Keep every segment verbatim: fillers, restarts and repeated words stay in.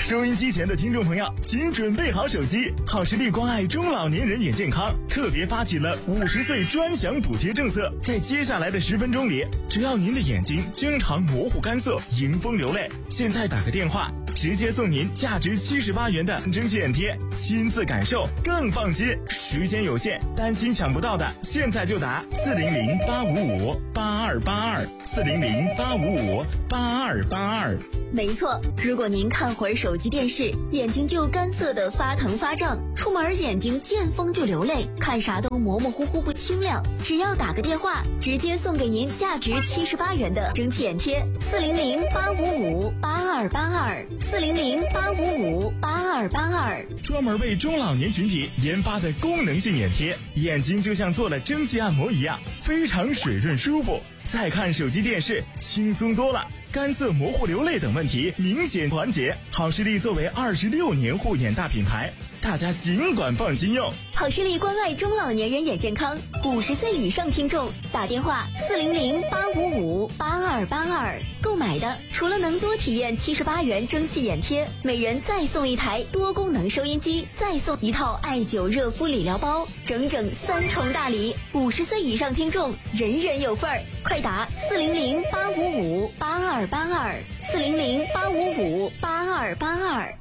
收音机前的听众朋友，请准备好手机。好视力关爱中老年人眼健康特别发起了五十岁专享补贴政策，在接下来的十分钟里，只要您的眼睛经常模糊干涩、迎风流泪，现在打个电话，直接送您价值七十八元的蒸汽眼贴，亲自感受更放心。时间有限，担心抢不到的，现在就打四零零八五五八二八二四零零八五五八二八二。 没错，如果您看会儿手机电视，眼睛就干涩的发疼发胀，出门眼睛见风就流泪，看啥都模模糊糊不清亮，只要打个电话，直接送给您价值七十八元的蒸汽眼贴，四零零八五五八二八二四零零八五五八二八二。 专门为中老年群体研发的功能性眼贴，眼睛就像做了蒸汽按摩一样，非常水润舒服。再看手机电视轻松多了，干涩模糊流泪等问题明显缓解。好视力作为二十六年护眼大品牌，大家尽管放心用。 好视力关爱中老年人眼健康，五十岁以上听众打电话四零零八五五八二八二购买的，除了能多体验七十八元蒸汽眼贴，每人再送一台多功能收音机，再送一套艾灸热敷理疗包，整整三重大礼。五十岁以上听众人人有份儿，快打四零零八五五八二八二四零零八五五八二八二。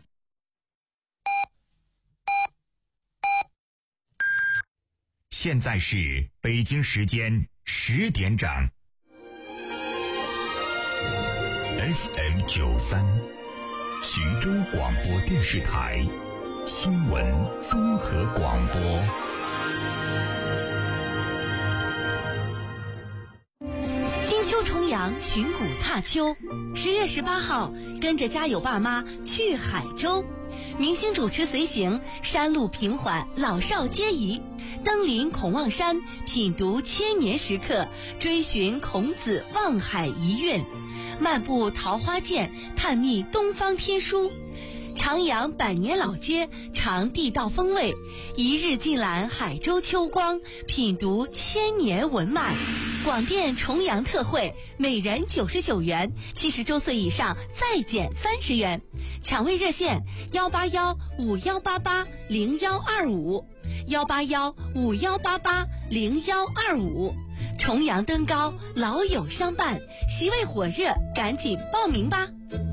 现在是北京时间十点整。F M 九三，徐州广播电视台新闻综合广播。 金秋重阳，寻古踏秋。十月十八号，跟着家有爸妈去海州，明星主持随行，山路平缓，老少皆宜。登临孔望山，品读千年石刻，追寻孔子望海遗韵，漫步桃花涧，探秘东方天书，徜徉百年老街，尝地道风味，一日尽览海州秋光，品读千年文脉。广电重阳特惠，每人九十九元，七十周岁以上再减三十元。抢位热线：幺八幺五幺八八零幺二五，幺八幺五幺八八零幺二五。重阳登高，老友相伴，席位火热，赶紧报名吧！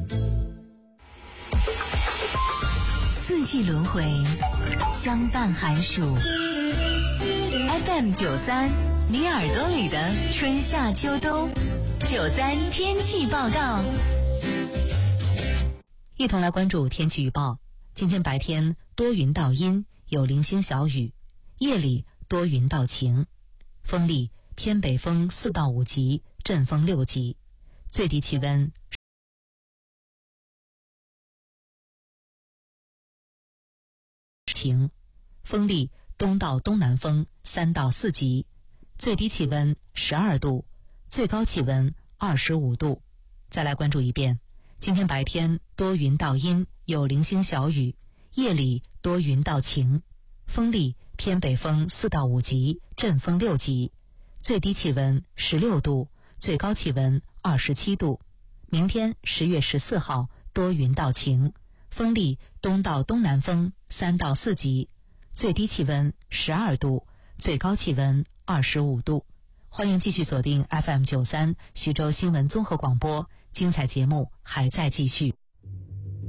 四季轮回，相伴寒暑。F M 九三，你耳朵里的春夏秋冬。九三天气报告。 一同来关注天气预报。今天白天多云到阴，有零星小雨；夜里多云到晴，风力偏北风四到五级，阵风六级，最低气温晴，风力东到东南风三到四级，最低气温十二度，最高气温二十五度。再来关注一遍，今天白天多云到阴，有零星小雨；夜里多云到晴，风力偏北风四到五级，阵风六级，最低气温十六度，最高气温二十七度。明天十月十四号多云到晴，风力东到东南风三到四级，最低气温十二度，最高气温二十五度。欢迎继续锁定 F M 九三徐州新闻综合广播，精彩节目还在继续。